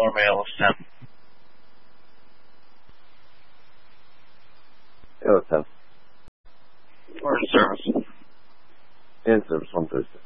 or male of 10. Male of 10. Or in service. In service, 1 Thursday.